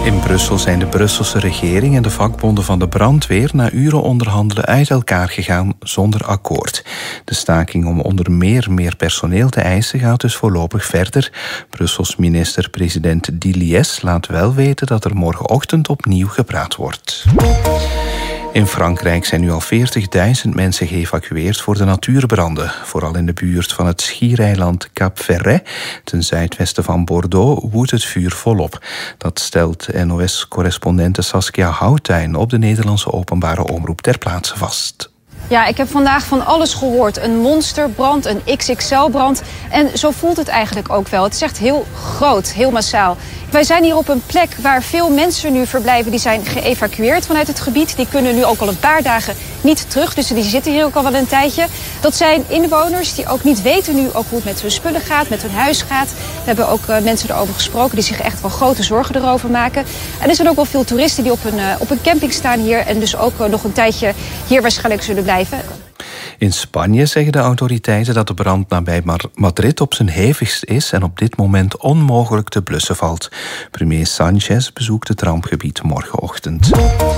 In Brussel zijn de Brusselse regering en de vakbonden van de brandweer na uren onderhandelen uit elkaar gegaan zonder akkoord. De staking om onder meer personeel te eisen gaat dus voorlopig verder. Brussels minister-president Diliès laat wel weten dat er morgenochtend opnieuw gepraat wordt. In Frankrijk zijn nu al 40.000 mensen geëvacueerd voor de natuurbranden. Vooral in de buurt van het schiereiland Cap Ferret, ten zuidwesten van Bordeaux, woedt het vuur volop. Dat stelt NOS-correspondente Saskia Houtuin op de Nederlandse openbare omroep ter plaatse vast. Ja, ik heb vandaag van alles gehoord. Een monsterbrand, een XXL-brand. En zo voelt het eigenlijk ook wel. Het is echt heel groot, heel massaal. Wij zijn hier op een plek waar veel mensen nu verblijven. Die zijn geëvacueerd vanuit het gebied. Die kunnen nu ook al een paar dagen niet terug. Dus die zitten hier ook al wel een tijdje. Dat zijn inwoners die ook niet weten nu ook hoe het met hun spullen gaat, met hun huis gaat. We hebben ook mensen erover gesproken die zich echt wel grote zorgen erover maken. En er zijn ook wel veel toeristen die op een camping staan hier. En dus ook nog een tijdje hier waarschijnlijk zullen blijven. In Spanje zeggen de autoriteiten dat de brand nabij Madrid op zijn hevigst is en op dit moment onmogelijk te blussen valt. Premier Sánchez bezoekt het rampgebied morgenochtend.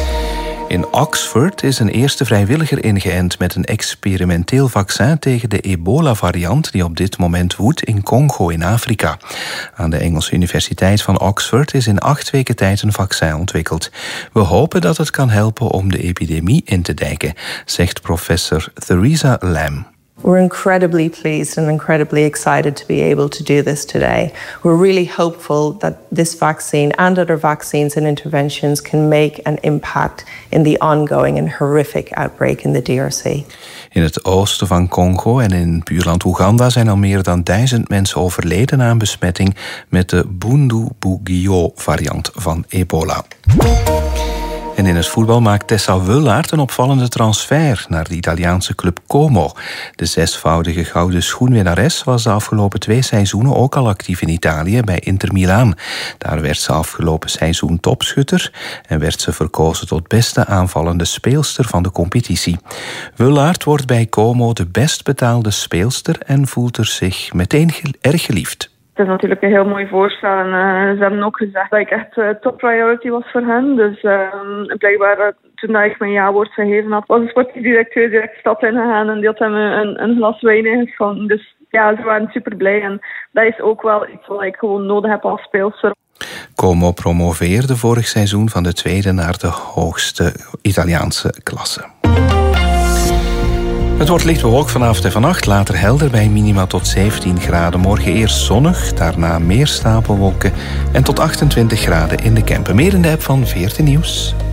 In Oxford is een eerste vrijwilliger ingeënt met een experimenteel vaccin tegen de ebola-variant die op dit moment woedt in Congo in Afrika. Aan de Engelse Universiteit van Oxford is in 8 weken tijd een vaccin ontwikkeld. We hopen dat het kan helpen om de epidemie in te dijken, zegt professor Theresa Lam. We're incredibly pleased and incredibly excited to be able to do this today. We're really hopeful that this vaccine and other vaccines and interventions can make an impact in the ongoing and horrific outbreak in the DRC. In het oosten van Congo en in buurland Oeganda zijn al meer dan 1000 mensen overleden aan besmetting met de Bundibugyo-variant van ebola. En in het voetbal maakt Tessa Wullaert een opvallende transfer naar de Italiaanse club Como. De 6-voudige gouden schoenwinnares was de afgelopen 2 seizoenen ook al actief in Italië bij Inter Milaan. Daar werd ze afgelopen seizoen topschutter en werd ze verkozen tot beste aanvallende speelster van de competitie. Wullaert wordt bij Como de best betaalde speelster en voelt er zich meteen erg geliefd. Het is natuurlijk een heel mooi voorstel en ze hebben ook gezegd dat ik echt top priority was voor hen. Dus blijkbaar toen ik mijn ja-woord gegeven had, was de sportief directeur direct de stad ingegaan en die had hem een glas wijn ingeschonken. Dus ja, ze waren super blij en dat is ook wel iets wat ik gewoon nodig heb als speelster. Como promoveerde vorig seizoen van de 2e naar de hoogste Italiaanse klasse. Het wordt licht bewolkt vanavond en vannacht, later helder bij minima tot 17 graden. Morgen eerst zonnig, daarna meer stapelwolken en tot 28 graden in de Kempen. Meer in de app van 14 Nieuws.